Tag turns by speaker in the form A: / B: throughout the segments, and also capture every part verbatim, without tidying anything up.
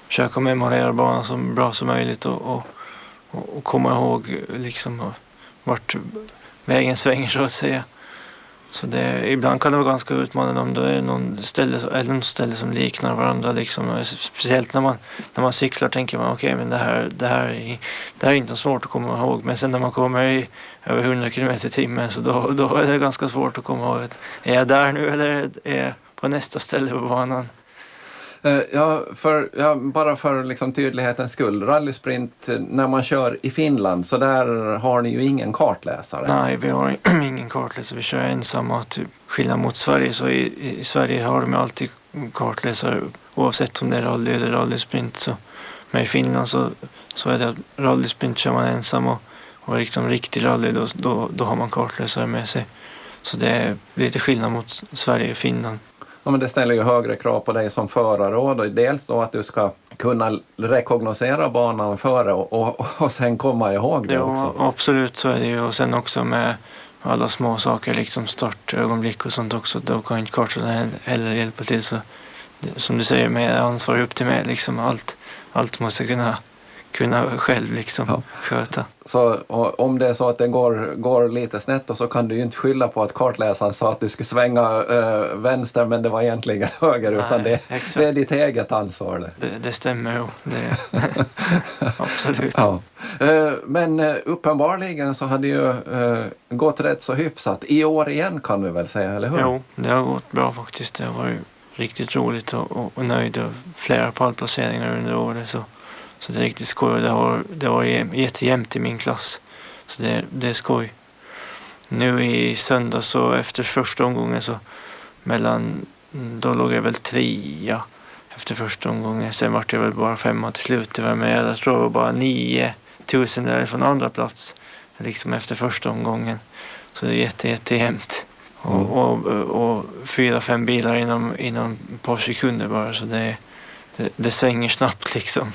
A: försöka memorera banan så bra som möjligt och, och, och komma ihåg liksom vart vägen svänger så att säga. Så det, ibland kan det vara ganska utmanande om det är någon ställe, eller någon ställe som liknar varandra. Liksom. Speciellt när man, när man cyklar tänker man okej, okay, men det här, det, här är, det här är inte svårt att komma ihåg. Men sen när man kommer i över hundra kilometer i timmen så då, då är det ganska svårt att komma ihåg. Är jag där nu eller är jag på nästa ställe på banan?
B: Ja, för, ja, bara för liksom tydlighetens skull. Rallysprint när man kör i Finland så där har ni ju ingen kartläsare.
A: Nej, vi har ingen kartläsare. Vi kör ensamma. Typ, skillnad mot Sverige så i, i Sverige har de alltid kartläsare oavsett om det är rally eller rallysprint. Så. Men i Finland så, så är det rallysprint kör man ensam och, och liksom riktig rally då, då, då har man kartläsare med sig. Så det är lite skillnad mot Sverige och Finland.
B: Ja, men det ställer ju högre krav på dig som förare och då, dels då att du ska kunna rekognosera banan före och, och, och sen komma ihåg det
A: ja,
B: också.
A: Absolut så är det ju och sen också med alla små saker liksom startögonblick och sånt också, då kan inte kartan heller hjälpa till så det, som du säger med ansvar upp till mig liksom allt, allt måste kunna kunna själv liksom ja. sköta.
B: Så om det är så att det går, går lite snett och så kan du ju inte skylla på att kartläsaren sa att du skulle svänga äh, vänster men det var egentligen höger. Nej, utan det, det är ditt eget ansvar. Det,
A: det, det stämmer ju. Det, absolut.
B: Ja. Äh, men äh, uppenbarligen så hade ju äh, gått rätt så hyfsat. I år igen kan vi väl säga, eller hur?
A: Jo, det har gått bra faktiskt. Det har varit riktigt roligt och, och, och nöjd av flera pallplaceringar under året så Så det är riktigt skoj. Det har, det har jättejämnt i min klass. Så det, det är skoj. Nu i söndag så efter första omgången så mellan, då låg jag väl trea efter första omgången. Sen var det väl bara femma till slut. Det var med, jag tror det var bara nio tusen där från andra plats. Liksom efter första omgången. Så det är jätte, jättejämnt. Mm. Och, och, och fyra, fem bilar inom, inom ett par sekunder bara. Så det, det, det svänger snabbt liksom.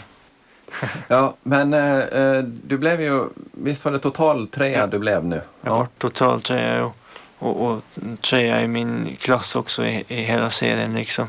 B: Ja, men eh, du blev ju, visst var det total trea ja. du blev nu?
A: Jag var total trea och, och, och trea i min klass också i, i hela serien liksom.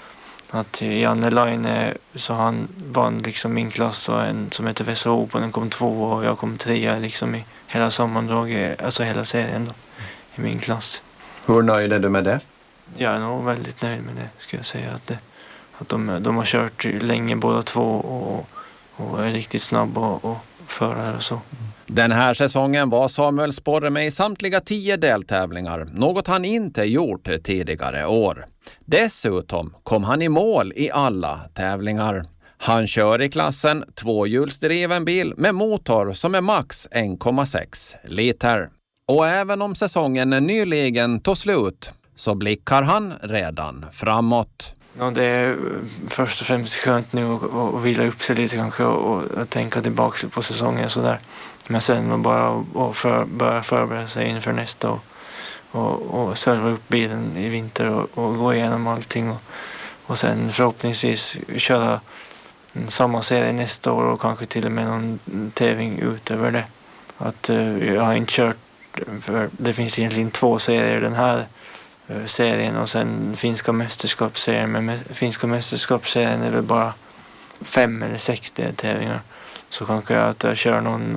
A: Att Janne Laine, så han vann liksom min klass och en som heter Vesa Hoop och den kom två och jag kom trea liksom i hela sammandraget, alltså hela serien då, i min klass.
B: Hur nöjd är du med det?
A: Jag är nog väldigt nöjd med det, ska jag säga. Att, det, att de, de har kört länge båda två och och är riktigt snabb och, och förare och så.
C: Den här säsongen var Samuel Sporre med i samtliga tio deltävlingar, något han inte gjort tidigare år. Dessutom kom han i mål i alla tävlingar. Han kör i klassen tvåhjulsdriven bil med motor som är max en komma sex liter. Och även om säsongen nyligen tog slut så blickar han redan framåt.
A: Ja, det är först och främst skönt nu att, att vila upp sig lite kanske och, och tänka tillbaka på säsongen och sådär. Men sen bara att för, börja förbereda sig inför nästa och, och, och serva upp bilen i vinter och, och gå igenom allting och, och sen förhoppningsvis köra samma serie nästa år och kanske till och med någon tävling utöver det. Att uh, jag har inte kört, för det finns egentligen två serier den här serien och sen finska mästerskapsserien, men finska mästerskapsserien är väl bara fem eller sex tävlingar, så kanske jag att jag kör någon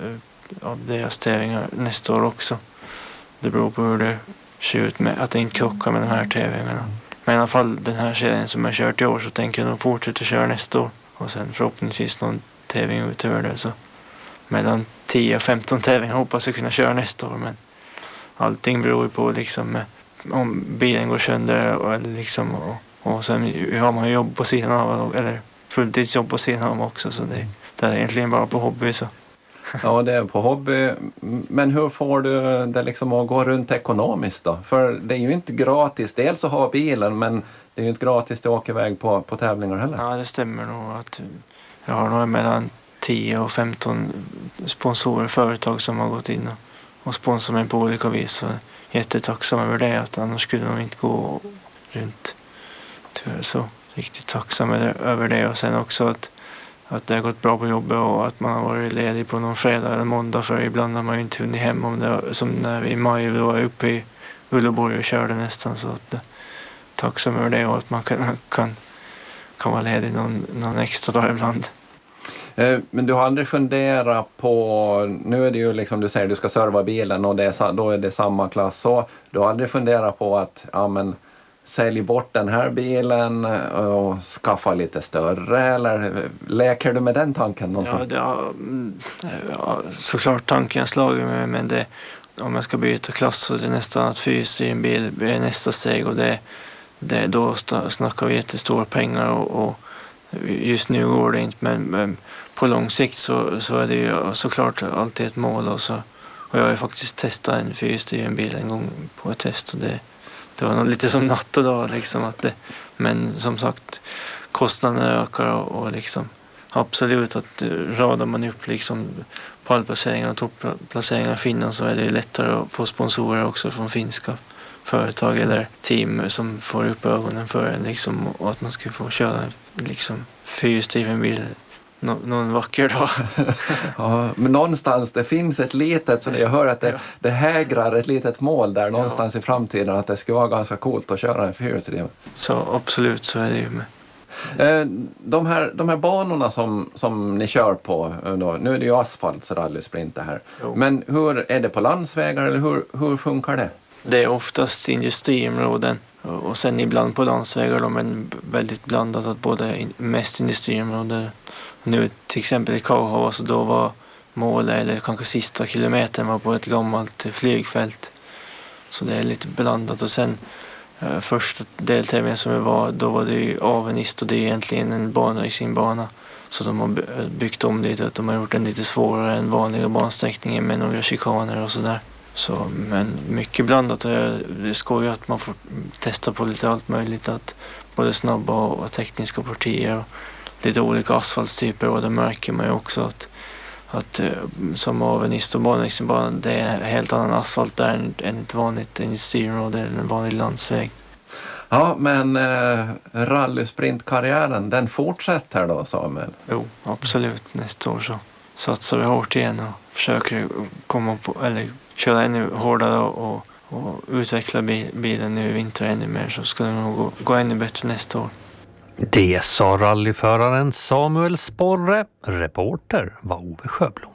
A: av deras tävlingar nästa år också. Det beror på hur det ser ut med att det inte krockar med de här tävlingarna. Men i alla fall den här serien som jag kört i år så tänker jag nog fortsätta köra nästa år och sen förhoppningsvis någon tävling utöver det, så mellan tio och femton tävlingar hoppas jag kunna köra nästa år, men allting beror ju på liksom om bilen går sönder och, eller liksom, och, och sen har man jobb på sidan av, eller fulltidsjobb på sidan av också, så det, det är egentligen bara på hobby. Så.
B: Ja, det är på hobby. Men hur får du det liksom att gå runt ekonomiskt då? För det är ju inte gratis, dels att ha bilen, men det är ju inte gratis att åka iväg på, på tävlingar heller.
A: Ja, det stämmer nog att jag har nog mellan tio och femton sponsorer, företag som har gått in och, och sponsrar mig på olika vis, så jättetacksam över det, att annars skulle de inte gå runt. Tyvärr så riktigt tacksam över det, och sen också att, att det har gått bra på jobbet och att man har varit ledig på någon fredag eller måndag, för ibland har man ju inte hunnit hem, om det, som när vi i maj då var uppe i Uleåborg och körde nästan, så att tacksam över det och att man kan, kan, kan vara ledig någon, någon extra dag ibland.
B: Men du har aldrig funderat på, nu är det ju liksom du säger du ska serva bilen och det är, då är det samma klass så, du har aldrig funderat på att ja, men, sälj bort den här bilen och skaffa lite större eller leker du med den tanken någonting?
A: Ja, det har, ja, såklart tanken jag slagit med, men det, om jag ska byta klass så är det nästan att fyrhjulsdriven bil är nästa steg och det, det, då snackar vi jättestora pengar och, och just nu går det inte, men, men på lång sikt så, så är det ju såklart alltid ett mål. Och, så, och jag har ju faktiskt testat en fyrhjulsdriven bil en gång på ett test och det, det var nog lite som natt och dag. Liksom, att det, men som sagt, kostnaderna ökar och, och liksom, absolut att radar man upp liksom, pallplaceringar och topplaceringar i Finland så är det lättare att få sponsorer också från finska företag eller team som får upp ögonen för en liksom, och att man ska få köra liksom, fyrhjulsdriven bil Nå- någon vacker dag.
B: Ja, men någonstans det finns ett litet, så jag hör att det, det hägrar ett litet mål där någonstans ja. I framtiden att det skulle vara ganska coolt att köra en fyrhjulsdriven.
A: Så absolut så är det ju med.
B: De här, de här banorna som, som ni kör på, då, nu är det ju asfaltsrallysprint det här. Jo. Men hur är det på landsvägar eller hur, hur funkar det?
A: Det är oftast industriområden och sen ibland på landsvägar de är väldigt blandat att både mest industriområden. Nu till exempel i Kauhava så då var målet eller kanske sista kilometern var på ett gammalt flygfält. Så det är lite blandat och sen eh, första deltävlingen som det var då var det ju Avenist och det är egentligen en banracingbana. Så de har byggt om lite, att de har gjort den lite svårare än vanliga bansträckningen med några chikaner och sådär. Så, men mycket blandat och det är skoj att man får testa på lite allt möjligt. Att både snabba och tekniska partier och lite olika asfaltstyper och det märker man ju också att, att som Avenist och banracingbana det är helt annan asfalt där än, än ett vanligt industriområde eller en vanlig landsväg.
B: Ja, men eh, rallysprintkarriären den fortsätter då, Samuel?
A: Jo, absolut. Nästa år så satsar vi hårt igen och försöker komma på, eller köra ännu hårdare och, och, och utveckla bilen nu i vinter ännu mer så ska det nog gå, gå ännu bättre nästa år.
D: Det sa rallyföraren Samuel Sporre. Reporter var Ove Sjöblom.